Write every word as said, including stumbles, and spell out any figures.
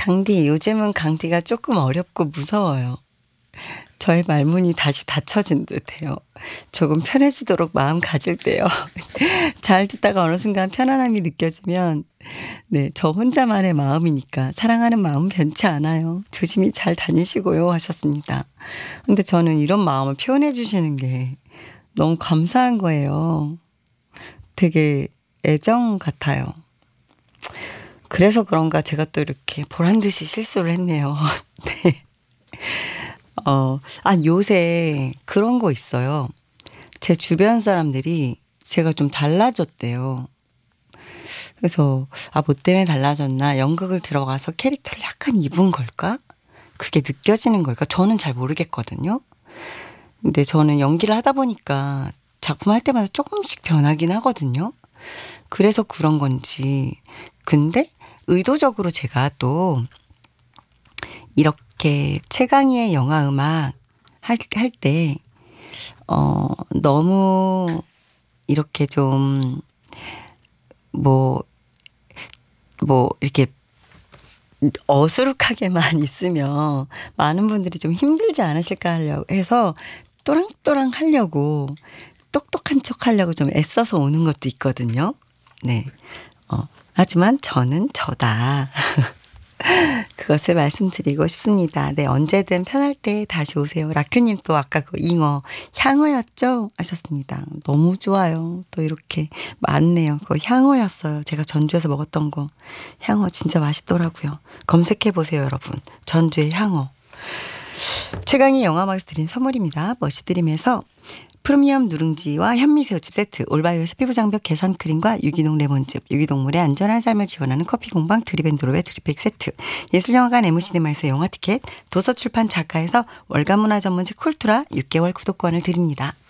강디, 요즘은 강디가 조금 어렵고 무서워요. 저의 말문이 다시 닫혀진 듯해요. 조금 편해지도록 마음 가질 때요. 잘 듣다가 어느 순간 편안함이 느껴지면 네, 저 혼자만의 마음이니까 사랑하는 마음 변치 않아요. 조심히 잘 다니시고요 하셨습니다. 근데 저는 이런 마음을 표현해 주시는 게 너무 감사한 거예요. 되게 애정 같아요. 그래서 그런가 제가 또 이렇게 보란 듯이 실수를 했네요. 네. 어, 아, 요새 그런 거 있어요. 제 주변 사람들이 제가 좀 달라졌대요. 그래서, 아, 뭐 때문에 달라졌나? 연극을 들어가서 캐릭터를 약간 입은 걸까? 그게 느껴지는 걸까? 저는 잘 모르겠거든요. 근데 저는 연기를 하다 보니까 작품 할 때마다 조금씩 변하긴 하거든요. 그래서 그런 건지. 근데 의도적으로 제가 또 이렇게 최강희의 영화 음악 할, 할 때, 어, 너무 이렇게 좀, 뭐, 뭐, 이렇게 어수룩하게만 있으면 많은 분들이 좀 힘들지 않으실까 하려고 해서 또랑또랑 하려고 똑똑한 척 하려고 좀 애써서 오는 것도 있거든요. 네. 어, 하지만 저는 저다. 그것을 말씀드리고 싶습니다. 네, 언제든 편할 때 다시 오세요. 라큐님 또 아까 그 잉어 향어였죠? 하셨습니다. 너무 좋아요. 또 이렇게 많네요. 그거 향어였어요. 제가 전주에서 먹었던 거. 향어 진짜 맛있더라고요. 검색해 보세요, 여러분. 전주의 향어. 최강희 영화음악에서 드린 선물입니다. 머시드림에서 프리미엄 누룽지와 현미새우칩 세트, 올바이오에서 피부장벽 개선 크림과 유기농 레몬즙, 유기동물의 안전한 삶을 지원하는 커피공방 드립앤드롭의 드립백 세트, 예술영화관 엠오시네마에서 영화 티켓, 도서출판 작가에서 월간문화 전문지 쿨투라 육 개월 구독권을 드립니다.